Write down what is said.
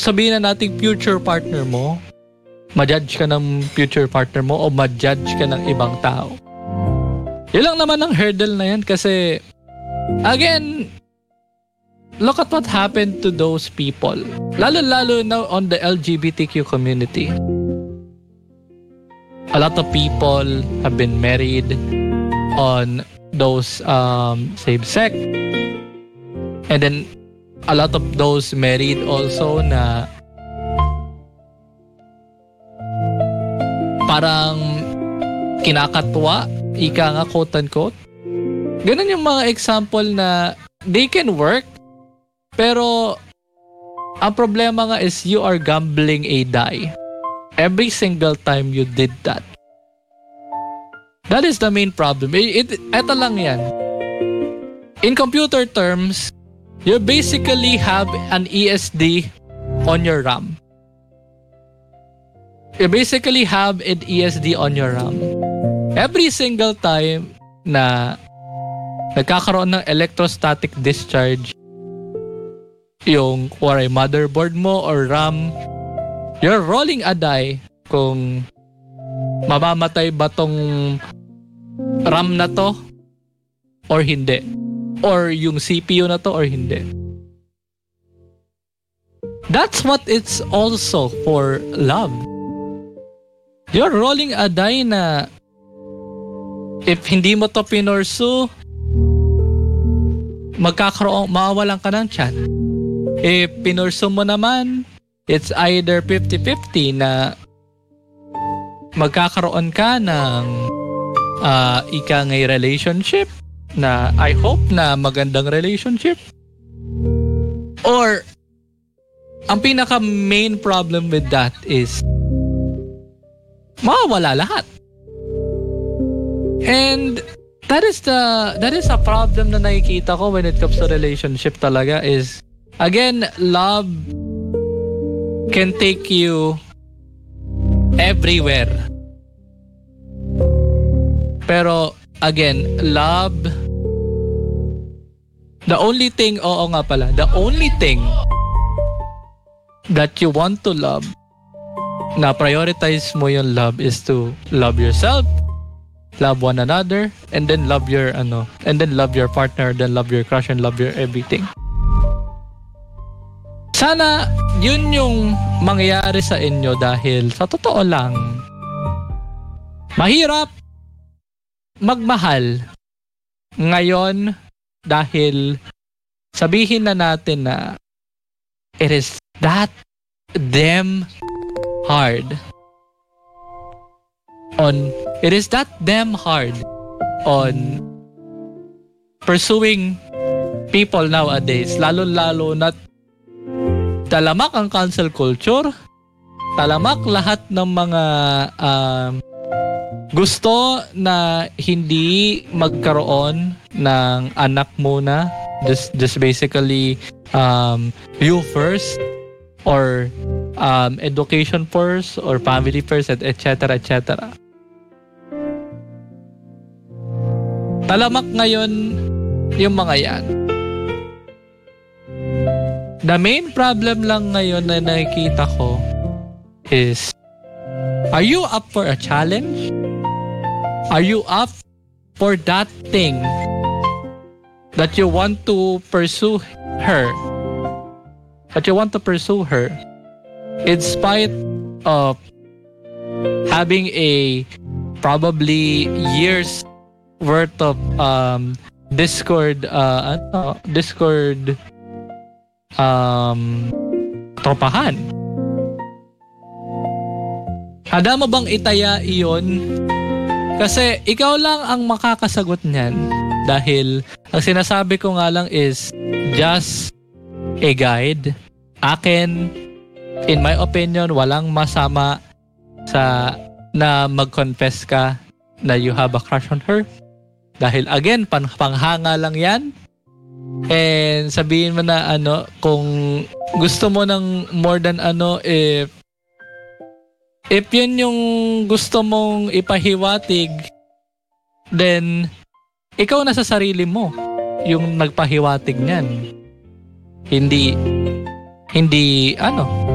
sabihin na nating future partner mo, ma-judge ka ng future partner mo o ma-judge ka ng ibang tao. Yun lang naman ang hurdle na yan kasi, again, look at what happened to those people. Lalo-lalo na on the LGBTQ community. A lot of people have been married on those same-sex. And then, a lot of those married also na parang kinakatwa, ika nga quote-unquote. Ganun yung mga example na they can work, pero ang problema nga is you are gambling a die every single time you did that. That is the main problem. Ito lang yan. In computer terms, you basically have an ESD on your RAM. You basically have an ESD on your RAM. Every single time na nagkakaroon ng electrostatic discharge yung or a motherboard mo or RAM, you're rolling a die kung mamamatay ba tong RAM na to or hindi. Or yung CPU na to or hindi. That's what it's also for love. You're rolling a die na if hindi mo to pinorsu, mawawalan ka ng chat. If pinorsu mo naman, it's either 50-50 na magkakaroon ka ng ika ngay relationship na I hope na magandang relationship. Or ang pinaka main problem with that is mawawala lahat. And that is a problem na nakikita ko when it comes to relationship talaga is again, love can take you everywhere. Pero again, love, the only thing that you want to love, na prioritize mo yung love is to love yourself, love one another, and then love your partner, then love your crush, and love your everything. Sana yun yung mangyayari sa inyo dahil sa totoo lang, mahirap magmahal ngayon dahil sabihin na natin na it is that damn hard on pursuing people nowadays, lalo na talamak ang cancel culture, talamak lahat ng mga gusto na hindi magkaroon ng anak muna, just basically you first or education first or family first, etc. Talamak ngayon yung mga yan. The main problem lang ngayon na nakikita ko is, are you up for a challenge? Are you up for that thing that you want to pursue her? In spite of having a probably years worth of Discord tropahan. Handa mo bang itaya iyon? Kasi ikaw lang ang makakasagot niyan. Dahil ang sinasabi ko nga lang is just a guide. Akin, in my opinion, walang masama sa na mag-confess ka na you have a crush on her. Dahil again, panghanga lang yan. And sabihin mo na kung gusto mo ng more than if yun yung gusto mong ipahiwatig, then ikaw na sa sarili mo yung nagpahiwatig niyan. Hindi